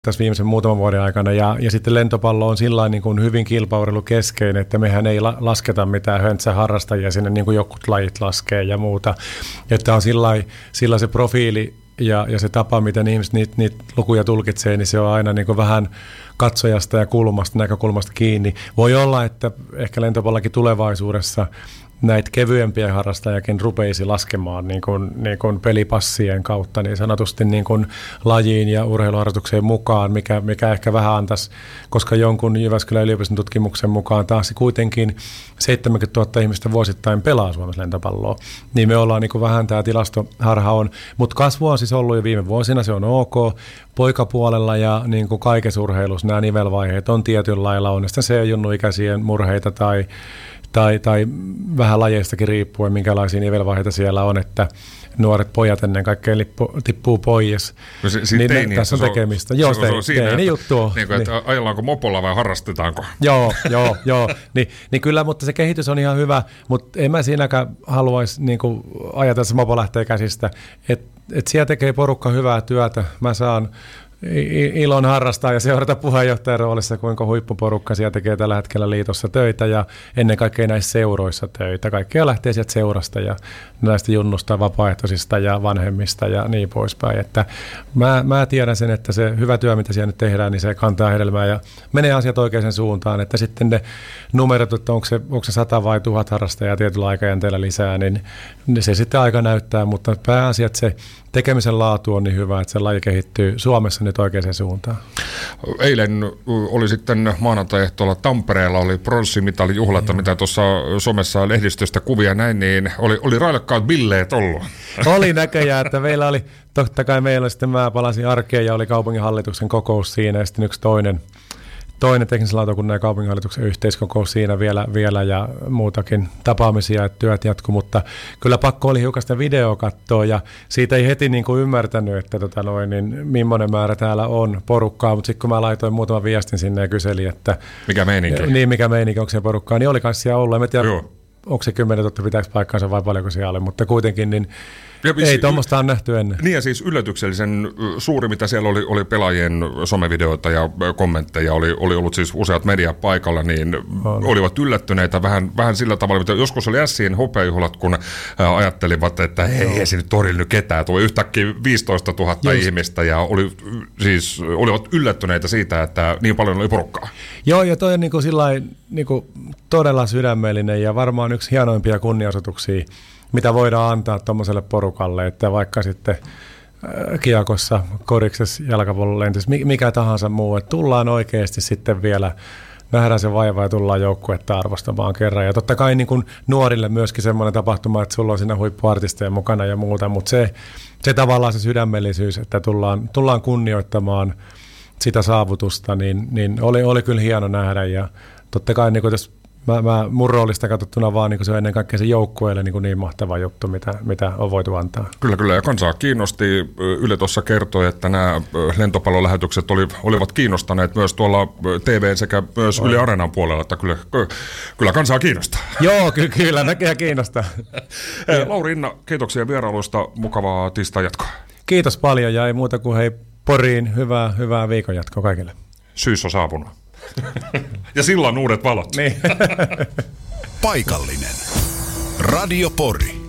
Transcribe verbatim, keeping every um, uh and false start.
tässä viimeisen muutaman vuoden aikana, ja, ja sitten lentopallo on sillä niin kuin hyvin kilpailukeskeinen, että mehän ei la, lasketa mitään höntsäharrastajia sinne, niin kuin jokut lajit laskee ja muuta, että on sillä, sillä se profiili ja, ja se tapa, miten ihmiset niitä, niitä lukuja tulkitsee, niin se on aina niin kuin vähän katsojasta ja kulmasta, näkökulmasta kiinni. Voi olla, että ehkä lentopallokin tulevaisuudessa näitä kevyempiä harrastajakin rupeisi laskemaan niin kuin, niin kuin pelipassien kautta niin sanotusti niin kuin lajiin ja urheiluharrastukseen mukaan, mikä, mikä ehkä vähän antaisi, koska jonkun Jyväskylän yliopiston tutkimuksen mukaan taas kuitenkin seitsemänkymmentätuhatta ihmistä vuosittain pelaa Suomessa lentopalloa. Niin me ollaan niin kuin vähän tämä tilastoharha on, mutta kasvu on siis ollut jo viime vuosina, se on ok. Poikapuolella ja niin kuin kaikessa urheilussa nämä nivelvaiheet on tietyllä lailla, on sitten se junnuikäisien murheita tai Tai, tai vähän lajeistakin riippuen, minkälaisia nivelvaiheita siellä on, että nuoret pojat ennen kaikkea lippu, tippuu pois. No se, se niin teini, tässä on se tekemistä. Se, joo, se, se on siinä, teini että, juttu on. Niin kuin, että niin. Ajellaanko mopolla vai harrastetaanko? Joo, joo, joo. Ni, niin kyllä, mutta se kehitys on ihan hyvä, mutta en mä siinäkään haluaisi niin kuin ajatella, että se mopo lähtee käsistä. Että et siellä tekee porukka hyvää työtä. Mä saan ilon harrastaa ja seurata puheenjohtajan roolissa, kuinka huippuporukka siellä tekee tällä hetkellä liitossa töitä ja ennen kaikkea näissä seuroissa töitä. Kaikkea lähtee sieltä seurasta ja näistä junnusta, vapaaehtoisista ja vanhemmista ja niin poispäin. Että mä, mä tiedän sen, että se hyvä työ, mitä siellä nyt tehdään, niin se kantaa hedelmää ja menee asiat oikeaan suuntaan. Että sitten ne numerot, että onko se, onko se sata vai tuhat harrastajaa tietyllä aikajänteellä lisää, niin se sitten aika näyttää, mutta pääasiat se tekemisen laatu on niin hyvä, että se laji kehittyy Suomessa nyt oikeaan suuntaan. Eilen oli sitten maanantai-ehtoolla Tampereella, oli pronssimitalijuhlat, mm. mitä tuossa somessa lehdistöstä kuvia näin, niin oli, oli railakkaat billeet ollut. Oli näköjään, että meillä oli, totta kai meillä sitten mä palasin arkeen ja oli kaupunginhallituksen kokous siinä ja sitten yksi toinen, toinen teknisen lautakunnan ja kaupunginhallituksen yhteiskokous siinä vielä, vielä ja muutakin tapaamisia, että työt jatkuu, mutta kyllä pakko oli hiukan sitä videoa katsoa ja siitä ei heti niin kuin ymmärtänyt, että tota noin, niin millainen määrä täällä on porukkaa, mutta sitten kun mä laitoin muutaman viestin sinne ja kyselin, että mikä meininki, niin mikä meininki, onko se porukkaa, niin oli kai siellä ollut, en tiedä, Joo. onko se kymmenen totta pitääkö paikkaansa vai paljonko siellä oli, mutta kuitenkin niin ja ei tuommoista on nähty ennen. Niin ja siis yllätyksellisen suuri, mitä siellä oli, oli pelaajien somevideoita ja kommentteja, oli, oli ollut siis useat mediat paikalla, niin on. Olivat yllättyneitä vähän, vähän sillä tavalla, mitä joskus oli ässien hopeajuhlat, kun ajattelivat, että hei, ei se nyt torilla nyt ketään, tuli yhtäkkiä viisitoista tuhatta Just. ihmistä ja oli, siis, olivat yllättyneitä siitä, että niin paljon oli porukkaa. Joo, ja toi on niin kuin sillain, niin kuin todella sydämellinen ja varmaan yksi hienoimpia kunnianosoituksia, mitä voidaan antaa tuommoiselle porukalle, että vaikka sitten kiekossa, koriksessa, jalkapallolentossa, mikä tahansa muu, että tullaan oikeasti sitten vielä, nähdään se vaiva ja tullaan joukkuetta arvostamaan kerran. Ja totta kai niin kuin nuorille myöskin semmoinen tapahtuma, että sulla on siinä huippuartisteja mukana ja muuta, mutta se, se tavallaan se sydämellisyys, että tullaan, tullaan kunnioittamaan sitä saavutusta, niin, niin oli, oli kyllä hieno nähdä ja totta kai niin kuin tässä Mä, mä mun roolista katsottuna vaan niin se on ennen kaikkea se joukkueelle niin, niin mahtava juttu, mitä, mitä on voitu antaa. Kyllä, kyllä. Ja kansaa kiinnosti. Yle tuossa kertoi, että nämä lentopallolähetykset oli, olivat kiinnostaneet myös tuolla T V sekä myös Yle Areenan puolella, että kyllä, kyllä kansaa kiinnostaa. Joo, ky- kyllä näkee kiinnostaa. Lauri Inna, kiitoksia vierailusta. Mukavaa tiistai jatkoa. Kiitos paljon ja ei muuta kuin hei Poriin. Hyvää, hyvää viikon jatkoa kaikille. Syys on saapunut. Ja silloin uudet valot. Niin. Paikallinen. Radio Pori.